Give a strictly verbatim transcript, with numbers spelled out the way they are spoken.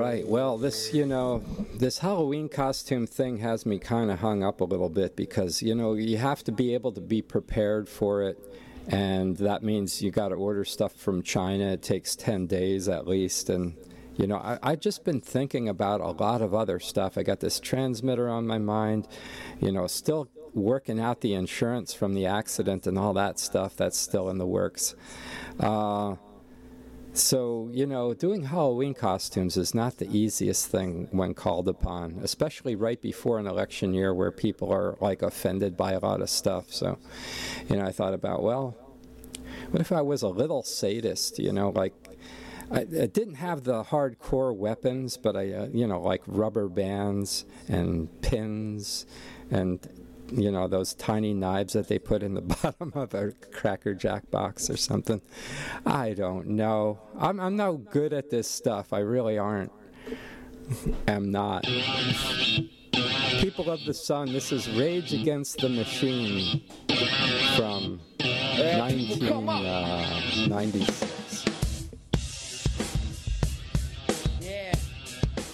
right. Well, this, you know, this Halloween costume thing has me kind of hung up a little bit because, you know, you have to be able to be prepared for it. And that means you got to order stuff from China. It takes ten days at least. And, you know, I, I've just been thinking about a lot of other stuff. I got this transmitter on my mind, you know, still working out the insurance from the accident and all that stuff. That's still in the works. Uh, so, you know, doing Halloween costumes is not the easiest thing when called upon, especially right before an election year where people are, like, offended by a lot of stuff. So, you know, I thought about, well, what if I was a little sadist, you know, like, I, I didn't have the hardcore weapons, but I, uh, you know, like rubber bands and pins and, you know, those tiny knives that they put in the bottom of a Cracker Jack box or something. I don't know. I'm, I'm no good at this stuff. I really aren't. am not. People of the Sun, this is Rage Against the Machine from nineteen ninety-six.